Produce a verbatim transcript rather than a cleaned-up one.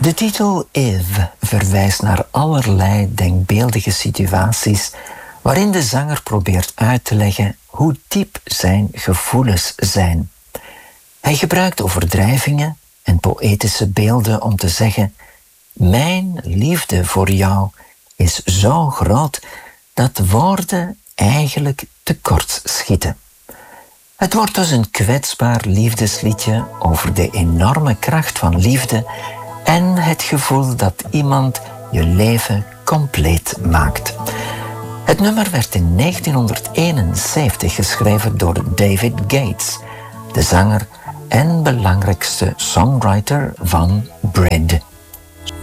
De titel Eve verwijst naar allerlei denkbeeldige situaties waarin de zanger probeert uit te leggen hoe diep zijn gevoelens zijn. Hij gebruikt overdrijvingen en poëtische beelden om te zeggen: mijn liefde voor jou is zo groot dat woorden eigenlijk tekort schieten. Het wordt dus een kwetsbaar liefdesliedje over de enorme kracht van liefde en het gevoel dat iemand je leven compleet maakt. Het nummer werd in negentienhonderdeenenzeventig geschreven door David Gates, de zanger en belangrijkste songwriter van Bread.